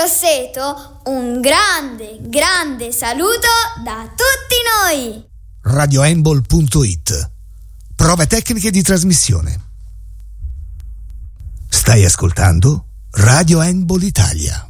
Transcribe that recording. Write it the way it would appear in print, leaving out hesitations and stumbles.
Grosseto, un grande saluto da tutti noi. radiohandball.it. Prove tecniche di trasmissione. Stai ascoltando Radio Handball Italia.